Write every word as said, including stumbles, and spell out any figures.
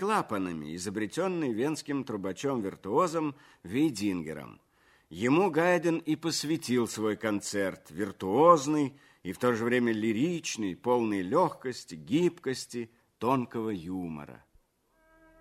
клапанами, изобретенный венским трубачом-виртуозом Вейдингером. Ему Гайден и посвятил свой концерт, виртуозный и в то же время лиричный, полный легкости, гибкости, тонкого юмора.